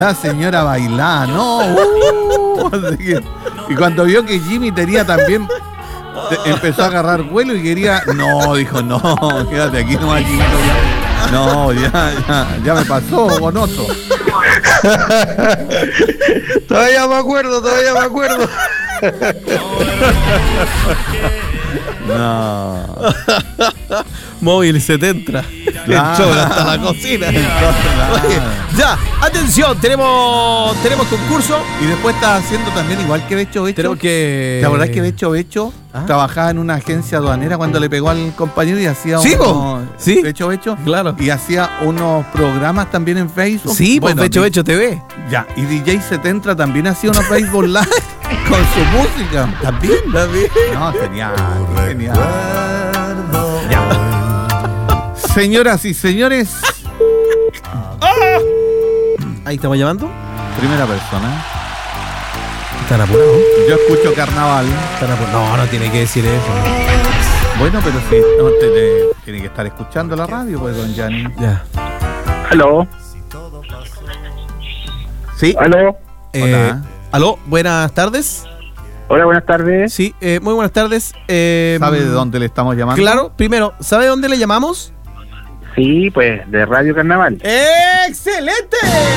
La señora bailaba, no. Así que, y cuando vio que Jimmy tenía también, empezó a agarrar vuelo y quería. No, dijo, no, quédate aquí nomás, Jimmy. No, ya me pasó, Bonoso. Todavía me acuerdo. No. Móvil 70. Claro. Echó hasta la cocina. Claro. Oye, ya, atención, tenemos concurso. Y después estaba haciendo también igual que Becho Becho. Tenemos que. ¿Te acordás que Becho Becho trabajaba en una agencia aduanera cuando le pegó al compañero y hacía Sí, unos... sí. Becho Becho. Claro. Y hacía unos programas también en Facebook. Sí, pues Bueno, Becho Becho TV. Ya, y DJ 70 también hacía unos Facebook Live con su música. ¿También? No, genial. Ya. Señoras y señores, Ahí estamos llamando. primera persona. Están apurados. Yo escucho carnaval. No tiene que decir eso. Bueno, pero sí, no, tiene que estar escuchando la radio, pues, don Gianni. Ya. Aló. Sí. Aló. Hola. Aló, buenas tardes. Hola, buenas tardes. Sí, muy buenas tardes. ¿Sabe de dónde le estamos llamando? Claro, primero, ¿sabe dónde le llamamos? Sí, pues de Radio Carnaval. ¡Excelente!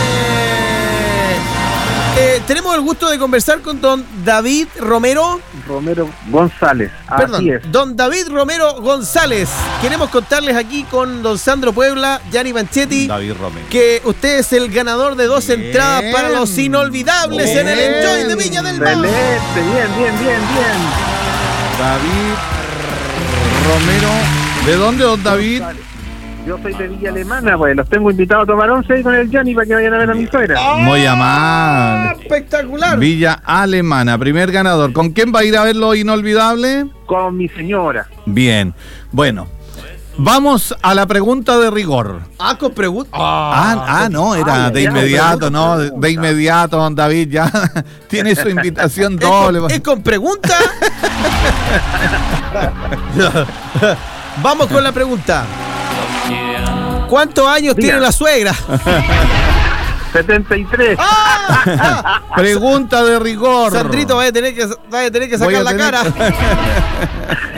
Tenemos el gusto de conversar con don David Romero. Romero González. Perdón, Así es. don David Romero González. Queremos contarles aquí con don Sandro Puebla, Gianni Panchetti, David Romero. que usted es el ganador de 2 Bien. entradas para los inolvidables en el Bien. Enjoy de Viña del Mar. Excelente, bien. David Romero. ¿De dónde, don David? Yo soy de Villa Alemana, pues los tengo invitados a tomar 11 ahí con el Gianni para que vayan a ver a mi suegra. Muy amable. Espectacular. Villa Alemana, primer ganador. ¿Con quién va a ir a ver lo inolvidable? Con mi señora. Bien. Bueno, vamos a la pregunta de rigor. Con preguntas. No, era de ya, inmediato, ¿no? De inmediato, don David, ya tiene su invitación doble. ¿Es con pregunta? Vamos con la pregunta. ¿Cuántos años tiene la suegra? 73. Pregunta de rigor. Sandrito, vaya a tener que sacar Voy a la tener cara.